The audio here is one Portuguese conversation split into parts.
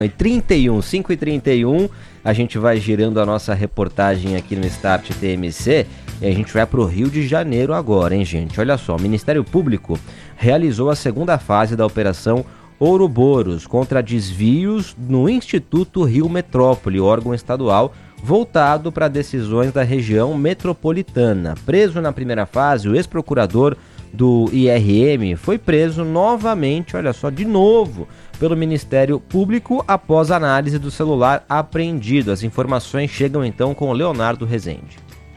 5h31, a gente vai girando a nossa reportagem aqui no Start TMC e a gente vai para o Rio de Janeiro agora, hein, gente? Olha só, o Ministério Público realizou a segunda fase da Operação Ouroboros contra desvios no Instituto Rio Metrópole, órgão estadual voltado para decisões da região metropolitana. Preso na primeira fase, o ex-procurador do IRM foi preso novamente, olha só, de novo, pelo Ministério Público após análise do celular apreendido. As informações chegam então com o Leonardo Rezende.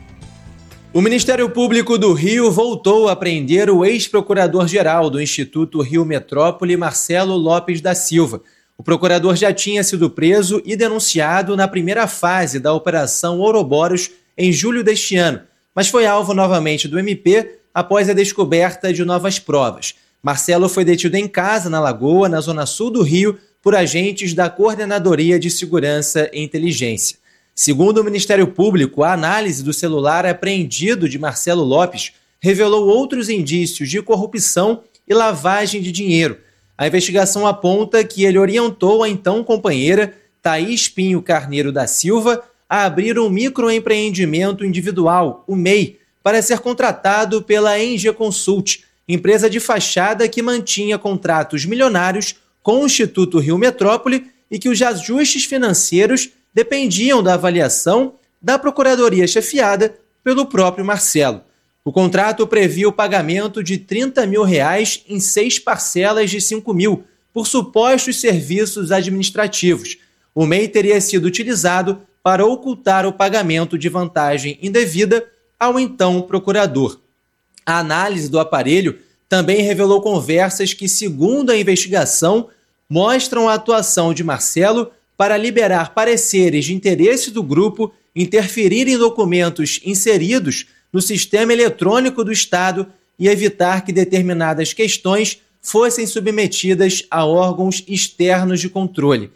O Ministério Público do Rio voltou a prender o ex-procurador-geral do Instituto Rio Metrópole, Marcelo Lopes da Silva. O procurador já tinha sido preso e denunciado na primeira fase da Operação Ouroboros em julho deste ano, mas foi alvo novamente do MP após a descoberta de novas provas. Marcelo foi detido em casa, na Lagoa, na zona sul do Rio, por agentes da Coordenadoria de Segurança e Inteligência. Segundo o Ministério Público, a análise do celular apreendido de Marcelo Lopes revelou outros indícios de corrupção e lavagem de dinheiro. A investigação aponta que ele orientou a então companheira, Thaís Pinho Carneiro da Silva, a abrir um microempreendimento individual, o MEI, para ser contratado pela NG Consult, empresa de fachada que mantinha contratos milionários com o Instituto Rio Metrópole e que os ajustes financeiros dependiam da avaliação da Procuradoria chefiada pelo próprio Marcelo. O contrato previa o pagamento de R$30 mil em 6 parcelas de R$5 mil por supostos serviços administrativos. O MEI teria sido utilizado para ocultar o pagamento de vantagem indevida ao então procurador. A análise do aparelho também revelou conversas que, segundo a investigação, mostram a atuação de Marcelo para liberar pareceres de interesse do grupo, interferir em documentos inseridos no sistema eletrônico do Estado e evitar que determinadas questões fossem submetidas a órgãos externos de controle.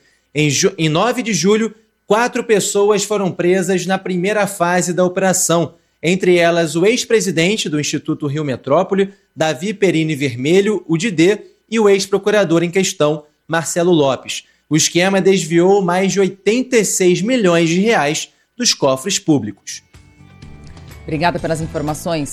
Em 9 de julho, 4 pessoas foram presas na primeira fase da operação, entre elas o ex-presidente do Instituto Rio Metrópole, Davi Perini Vermelho, o Didê, e o ex-procurador em questão, Marcelo Lopes. O esquema desviou mais de R$86 milhões dos cofres públicos. Obrigada pelas informações.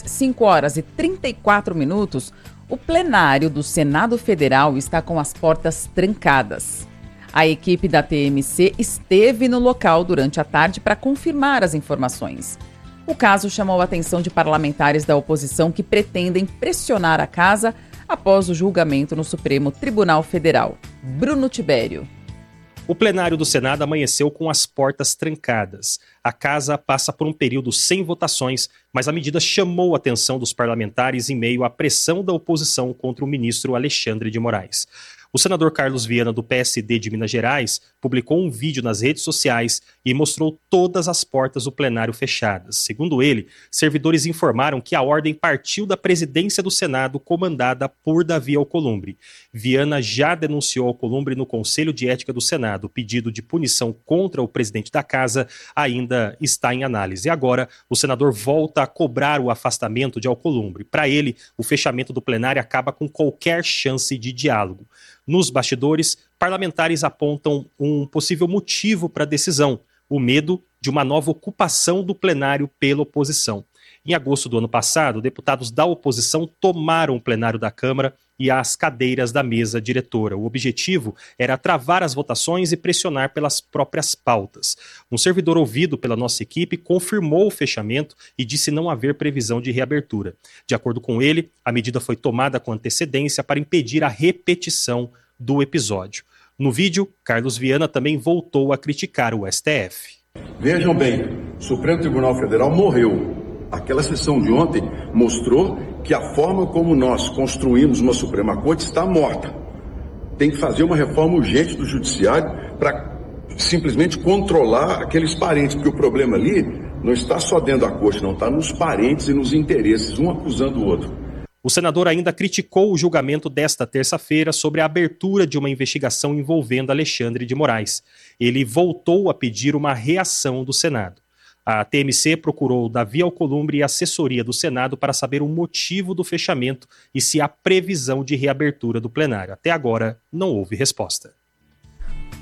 5h34. O plenário do Senado Federal está com as portas trancadas. A equipe da TMC esteve no local durante a tarde para confirmar as informações. O caso chamou a atenção de parlamentares da oposição que pretendem pressionar a casa após o julgamento no Supremo Tribunal Federal. Bruno Tibério. O plenário do Senado amanheceu com as portas trancadas. A casa passa por um período sem votações, mas a medida chamou a atenção dos parlamentares em meio à pressão da oposição contra o ministro Alexandre de Moraes. O senador Carlos Viana, do PSD de Minas Gerais, publicou um vídeo nas redes sociais e mostrou todas as portas do plenário fechadas. Segundo ele, servidores informaram que a ordem partiu da presidência do Senado, comandada por Davi Alcolumbre. Viana já denunciou Alcolumbre no Conselho de Ética do Senado. O pedido de punição contra o presidente da casa ainda está em análise. Agora, o senador volta a cobrar o afastamento de Alcolumbre. Para ele, o fechamento do plenário acaba com qualquer chance de diálogo. Nos bastidores, parlamentares apontam um possível motivo para a decisão: o medo de uma nova ocupação do plenário pela oposição. Em agosto do ano passado, deputados da oposição tomaram o plenário da Câmara e as cadeiras da mesa diretora. O objetivo era travar as votações e pressionar pelas próprias pautas. Um servidor ouvido pela nossa equipe confirmou o fechamento e disse não haver previsão de reabertura. De acordo com ele, a medida foi tomada com antecedência para impedir a repetição do episódio. No vídeo, Carlos Viana também voltou a criticar o STF. Vejam bem, o Supremo Tribunal Federal morreu. Aquela sessão de ontem mostrou que a forma como nós construímos uma Suprema Corte está morta. Tem que fazer uma reforma urgente do Judiciário para simplesmente controlar aqueles parentes, porque o problema ali não está só dentro da Corte, não, está nos parentes e nos interesses, um acusando o outro. O senador ainda criticou o julgamento desta terça-feira sobre a abertura de uma investigação envolvendo Alexandre de Moraes. Ele voltou a pedir uma reação do Senado. A TMC procurou Davi Alcolumbre e a assessoria do Senado para saber o motivo do fechamento e se há previsão de reabertura do plenário. Até agora, não houve resposta.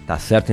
Tá certo?